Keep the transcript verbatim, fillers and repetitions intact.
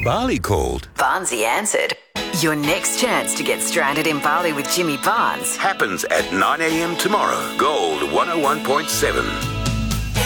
Bali called. Barnesy answered. Your next chance to get stranded in Bali with Jimmy Barnes happens at nine a.m. tomorrow. Gold one oh one point seven.